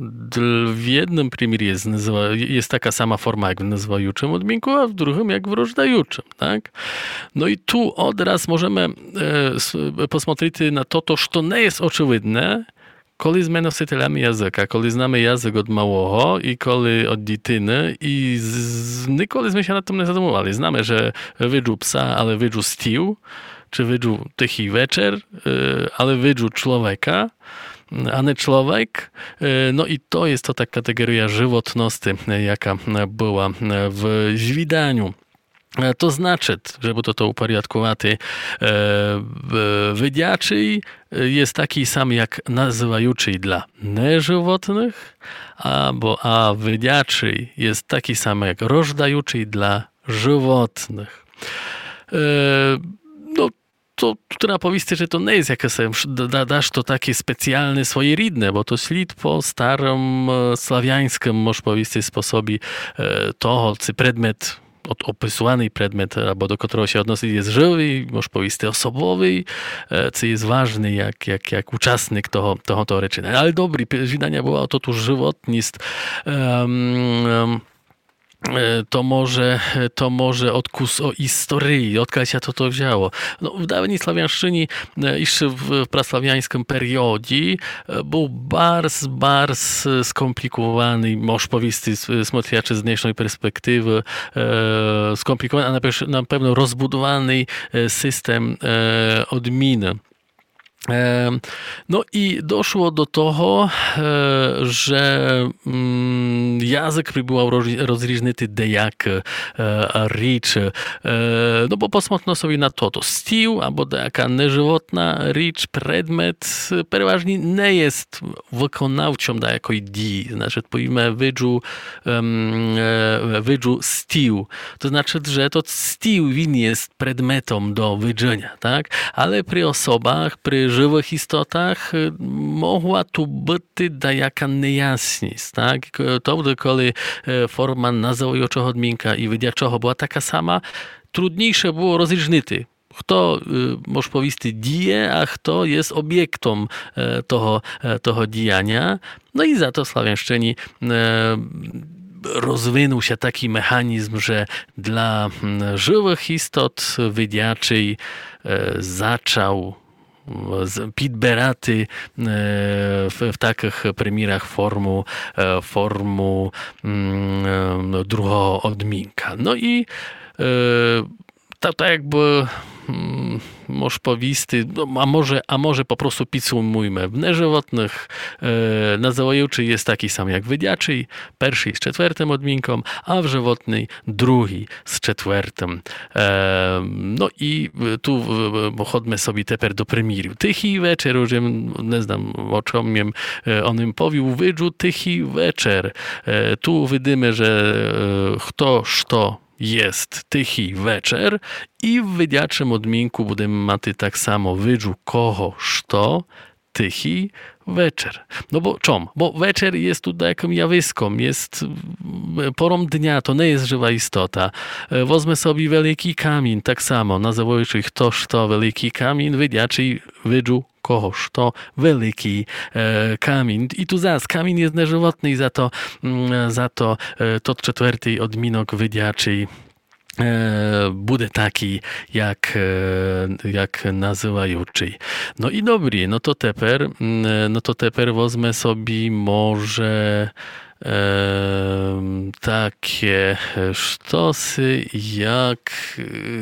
w jednym примере jest taka sama forma jak w nazywajuczym odminku, a w drugim jak w rożdajuczym, tak? No i tu odraz możemy posмотреть na to, co nie jest oczywidne, коли ми носителями язика, коли знamy język od małego i коли od дитини, i nikoли ми się nad tym nie zadumowali. Znamy, że wydżu psa, ale wydżu stíł, czy wydżu tychy wieczór, ale wydżu człowieka, a nie człowiek. No i to jest to ta kategoria żywotności, jaka była w zwidaniu. To znaczy, żeby to uporiadkować, wydziaczy jest taki sam jak nazywajuczy dla nieżywotnych, a wydziaczy jest taki sam jak rożdajuczy dla żywotnych. No, to trzeba powiedzieć, że to nie jest jakieś, dasz to takie specjalne, swoje ridne, bo to ślid po starym sławiańskim, można powiedzieć, sposobie toho, czy predmet, opisywany predmet, albo do którego się odnosi, jest żywy, można powiedzieć, osobowy, co jest ważny jak uczestnik toho rečenia. Ale dobry, widania była to tu żywotność, to może odkus o historii, odkąd się to wzięło. No, w dawniej sławiańszczynie, jeszcze w praslawiańskim periodzie, był bardzo skomplikowany, można powiedzieć, смотрячи z dnešnej perspektywy, skomplikowany, a na pewno rozbudowany system odminy. No i doszło do toho, że język próbował rozróżnić dejak ricz. No bo posмотрно sobie na to styl, albo dejaka nieżywotna ricz, predmet, przeważnie nie jest wykonawczą dajakoj dii. Znaczy, powiemy wydżu styl. To znaczy, że to styl win jest predmetom do wydzenia, tak? Ale przy osobach, przy żywych istotach mogła tu być dajaka niejasność, tak? To, kiedy forma nazywajuczego odminka i wydziaczego była taka sama, trudniejsze było rozróżnić, kto, można powiedzieć, dzieje, a kto jest obiektem toho dziania. No i za to sławiańszczyni rozwinął się taki mechanizm, że dla żywych istot wydziaczy zaczął підбирати в таких примірах форму другого odminka. No i tak jakby można powiedzieć, a może po prostu podsumujmy. W nieżywotnych nazywajuczy jest taki sam jak wydziaczy, pierwszy z czwartym odminką, a w żywotnej drugi z czwartym. No i tu chodźmy sobie teraz do premieru. Tychy wieczór, już nie znam o czym on im powił, wydżu tychy wieczór. Tu widzimy, że ktoś to jest tychy wieczór i w wydziaczym odminku będziemy mati tak samo wydżu kogoś to tychy wieczór. No bo czom? Bo wieczór jest tu takim jawiskom, jest porą dnia, to nie jest żywa istota. Wozmę sobie wielki kamień, tak samo, nazywajući ktoś to wielki kamień, wydziaczy wydżu kogoś to wielki kamień. I tu zaraz, kamień jest nieżywotny i za to to czwarty odminok wydziaczy bude taki jak nazywajuczy. No i dobry, no to teper wozmę sobie może takie sztosy jak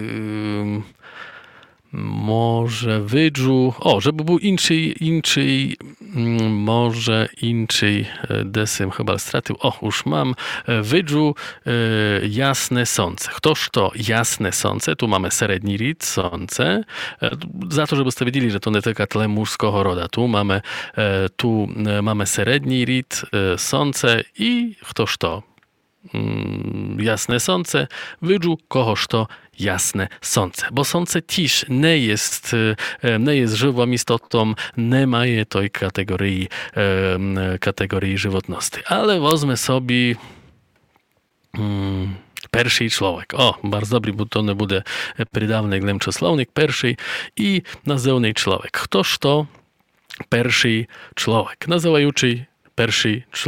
może wydżu, żeby był inczej, może inczej desym chyba stratył. Już mam wydżu jasne słońce. Ktoż to jasne słońce? Tu mamy średni rid słońce. Za to, żebyście wiedzieli, że to nie tylko tle męskiego roda. Tu mamy średni rid słońce i ktoż to jasne słońce, wydżu kogoś to jasne słońce. Bo słońce też nie jest żywą istotą, nie ma tej kategorii żywotności. Ale wezmę sobie pierwszy człowiek. Bardzo dobry, bo to nie będzie przydawny glemczosłownik. Pierwszy i nazywany człowiek. Ktoż to pierwszy człowiek? Nazywajuczy pierwszy człowiek.